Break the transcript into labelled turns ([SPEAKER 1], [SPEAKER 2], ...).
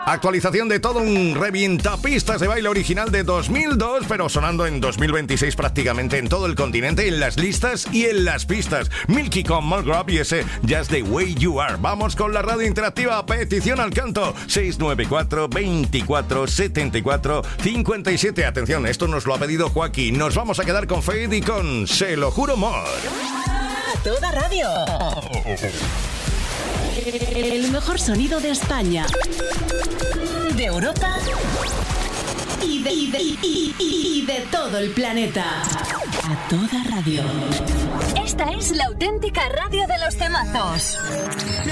[SPEAKER 1] Actualización de todo un revientapistas de baile original de 2002, pero sonando en 2026 prácticamente en todo el continente, en las listas y en las pistas. Milky con Mulgrove y ese Just the Way You Are. Vamos con la radio interactiva. Petición al canto 694 24 74 57. Atención, esto nos lo ha pedido Joaquín. Nos vamos a quedar con Fade y con Se lo juro, amor.
[SPEAKER 2] A toda radio.
[SPEAKER 3] El mejor sonido de España,
[SPEAKER 2] De Europa
[SPEAKER 3] y de todo el planeta. A toda radio.
[SPEAKER 2] Esta es la auténtica radio de los temazos.